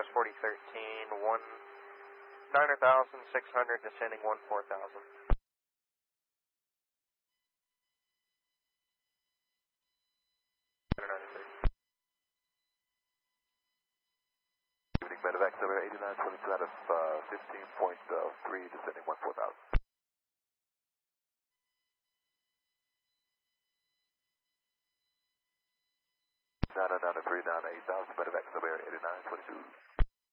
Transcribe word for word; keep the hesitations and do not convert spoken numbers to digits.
Southwest forty thirteen, one niner thousand six hundred, descending one four thousand. Evening, medevac, Silver eighty-nine twenty-two out of uh, fifteen point three, descending one four thousand. nine nine three, down to eight thousand, medevac, Silver eighty-nine twenty-two.